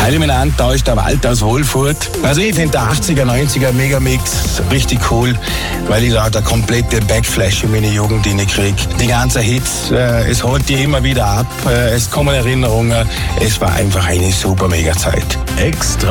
Heile miteinander, da ist der Walter aus Wohlfurt. Also ich finde der 80er, 90er Megamix richtig cool, weil ich da der komplette Backflash in meine Jugend kriege. Die ganzen Hits, es holt die immer wieder ab, es kommen Erinnerungen. Es war einfach eine super Mega-Zeit. Extra